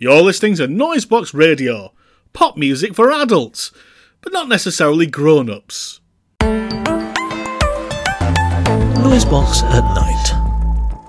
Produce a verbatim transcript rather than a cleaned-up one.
You're listening to Noisebox Radio, pop music for adults, but not necessarily grown-ups. Noisebox at night.